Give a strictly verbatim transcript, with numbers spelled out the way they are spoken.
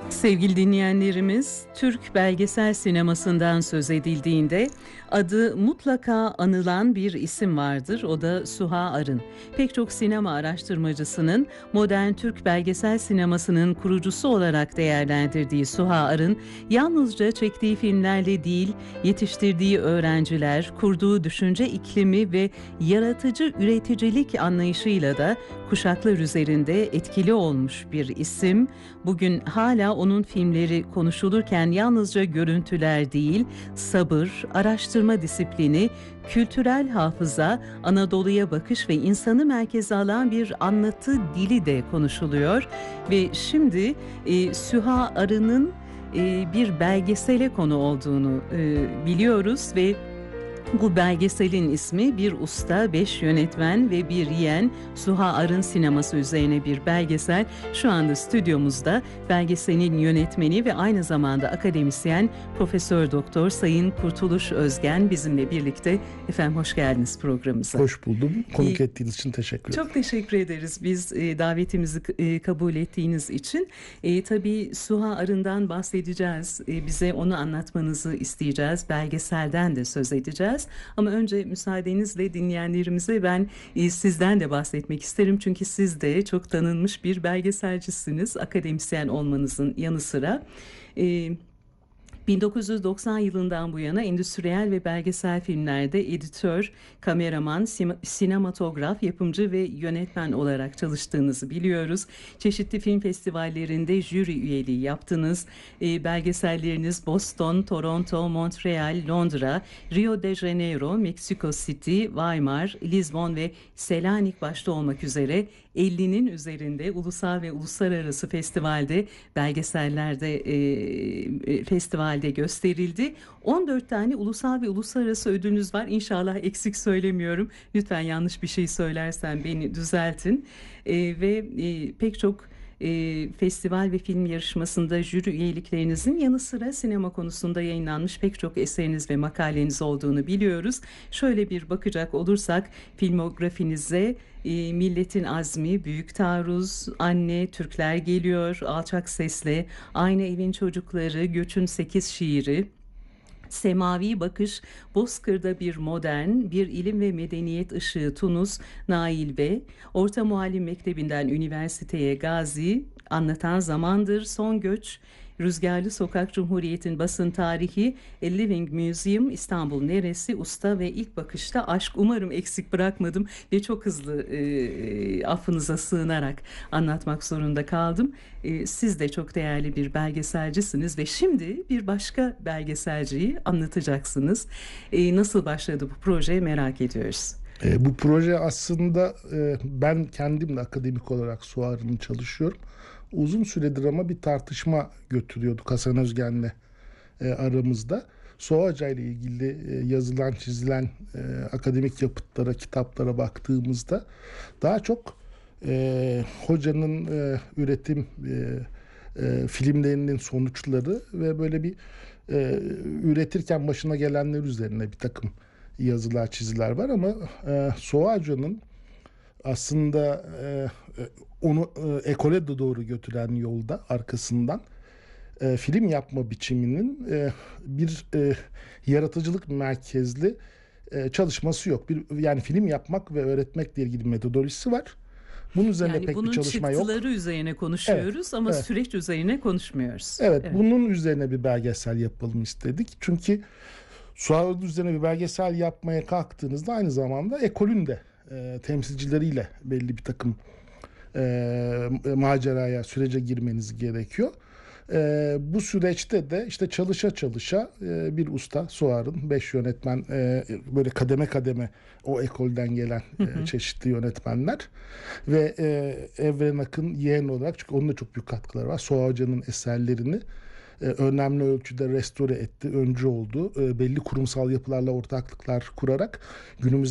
Sevgili dinleyenlerimiz, Türk belgesel sinemasından söz edildiğinde adı mutlaka anılan bir isim vardır. O da Suha Arın. Pek çok sinema araştırmacısının modern Türk belgesel sinemasının kurucusu olarak değerlendirdiği Suha Arın, yalnızca çektiği filmlerle değil, yetiştirdiği öğrenciler, kurduğu düşünce iklimi ve yaratıcı üreticilik anlayışıyla da kuşaklar üzerinde etkili olmuş bir isim. Bugün hala onun filmleri konuşulurken yalnızca görüntüler değil, sabır, araştırma disiplini, kültürel hafıza, Anadolu'ya bakış ve insanı merkeze alan bir anlatı dili de konuşuluyor. Ve şimdi e, Suha Arın'ın e, bir belgesele konu olduğunu e, biliyoruz ve bu belgeselin ismi Bir Usta, Beş Yönetmen ve Bir Yeğen, Suha Arın sineması üzerine bir belgesel. Şu anda stüdyomuzda belgeselin yönetmeni ve aynı zamanda akademisyen Profesör Doktor Sayın Kurtuluş Özgen bizimle birlikte. Efendim hoş geldiniz programımıza. Hoş buldum. Konuk ee, ettiğiniz için teşekkür ederim. Çok teşekkür ederiz biz e, davetimizi e, kabul ettiğiniz için. E, tabii Suha Arın'dan bahsedeceğiz. E, bize onu anlatmanızı isteyeceğiz. Belgeselden de söz edeceğiz. Ama önce müsaadenizle dinleyenlerimize ben e, sizden de bahsetmek isterim. Çünkü siz de çok tanınmış bir belgeselcisiniz. Akademisyen olmanızın yanı sıra. E, bin dokuz yüz doksan yılından bu yana endüstriyel ve belgesel filmlerde editör, kameraman, sinematograf, yapımcı ve yönetmen olarak çalıştığınızı biliyoruz. Çeşitli film festivallerinde jüri üyeliği yaptınız. E, belgeselleriniz Boston, Toronto, Montreal, Londra, Rio de Janeiro, Meksiko City, Weimar, Lisbon ve Selanik başta olmak üzere ellinin üzerinde ulusal ve uluslararası festivalde belgesellerde e, festival de gösterildi. on dört tane ulusal ve uluslararası ödülünüz var. İnşallah eksik söylemiyorum. Lütfen yanlış bir şey söylersem beni düzeltin. Ee, ve e, pek çok e, festival ve film yarışmasında jüri üyeliklerinizin yanı sıra sinema konusunda yayınlanmış pek çok eseriniz ve makaleniz olduğunu biliyoruz. Şöyle bir bakacak olursak filmografinize e, Milletin Azmi, Büyük Taarruz, Anne, Türkler Geliyor, Alçak Sesle, Aynı Evin Çocukları, Göç'ün Sekiz Şiiri, Semavi Bakış, Bozkır'da Bir Modern, Bir İlim ve Medeniyet Işığı Tunus, Nail Bey, Orta Muallim Mektebi'nden Üniversiteye Gazi, Anlatan Zamandır, Son Göç, Rüzgarlı Sokak, Cumhuriyet'in Basın Tarihi, A Living Museum, İstanbul Neresi, Usta ve İlk Bakışta Aşk. Umarım eksik bırakmadım ve çok hızlı e, affınıza sığınarak anlatmak zorunda kaldım. E, siz de çok değerli bir belgeselcisiniz ve şimdi bir başka belgeselciyi anlatacaksınız. E, nasıl başladı bu proje merak ediyoruz. E, bu proje aslında e, ben kendim de akademik olarak Suha Arın'ın çalışıyorum. Uzun süredir ama bir tartışma götürüyorduk Hasan Özgen'le e, aramızda. Suha Hoca ile ilgili e, yazılan, çizilen e, akademik yapıtlara, kitaplara baktığımızda daha çok e, hocanın e, üretim e, e, filmlerinin sonuçları ve böyle bir e, üretirken başına gelenler üzerine bir takım yazılar, çiziler var ama e, Suha Hoca'nın aslında e, onu e, ekole de doğru götüren yolda arkasından e, film yapma biçiminin e, bir e, yaratıcılık merkezli e, çalışması yok. Bir, yani film yapmak ve öğretmekle ilgili metodolojisi var. Bunun üzerine yani pek bunun bir çalışma yok. Bunun çıktıları üzerine konuşuyoruz evet, ama evet. süreç üzerine konuşmuyoruz. Evet, evet, bunun üzerine bir belgesel yapalım istedik. Çünkü Suha üzerine bir belgesel yapmaya kalktığınızda aynı zamanda ekolün de e, temsilcileriyle belli bir takım e, maceraya, sürece girmeniz gerekiyor. E, bu süreçte de işte çalışa çalışa e, bir usta, Suha Arın, beş yönetmen, e, böyle kademe kademe o ekolden gelen e, çeşitli yönetmenler ve e, Evren Akın yeğen olarak, çünkü onun da çok büyük katkıları var. Suha Hoca'nın eserlerini e, önemli ölçüde restore etti, öncü oldu. E, belli kurumsal yapılarla ortaklıklar kurarak günümüz